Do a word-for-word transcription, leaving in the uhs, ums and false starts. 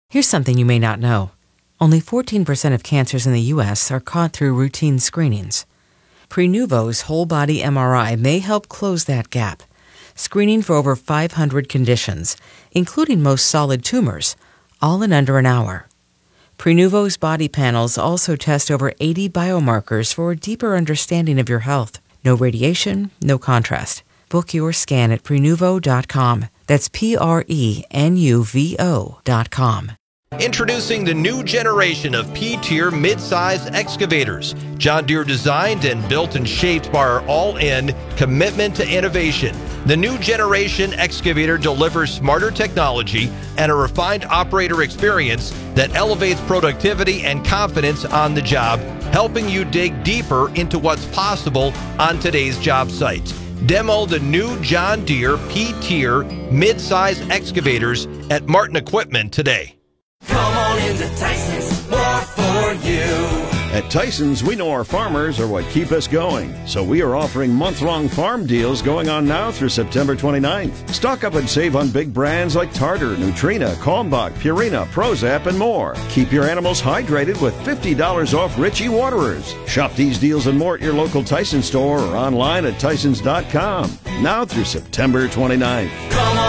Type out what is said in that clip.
Here's something you may not know. Only fourteen percent of cancers in the U S are caught through routine screenings. Prenuvo's whole-body M R I may help close that gap, screening for over five hundred conditions, including most solid tumors, all in under an hour. Prenuvo's body panels also test over eighty biomarkers for a deeper understanding of your health. No radiation, no contrast. Book your scan at Prenuvo dot com. That's P R E N U V O dot com. Introducing the new generation of P-Tier mid-size excavators. John Deere designed and built and shaped by our all-in commitment to innovation. The new generation excavator delivers smarter technology and a refined operator experience that elevates productivity and confidence on the job, helping you dig deeper into what's possible on today's job sites. Demo the new John Deere P-Tier mid-size excavators at Martin Equipment today. Come on into Tyson's, more for you. At Tyson's, we know our farmers are what keep us going. So we are offering month-long farm deals going on now through September twenty-ninth. Stock up and save on big brands like Tartar, Nutrina, Kalmbach, Purina, Prozap, and more. Keep your animals hydrated with fifty dollars off Ritchie Waterers. Shop these deals and more at your local Tyson store or online at Tysons dot com. Now through September twenty-ninth. Come on.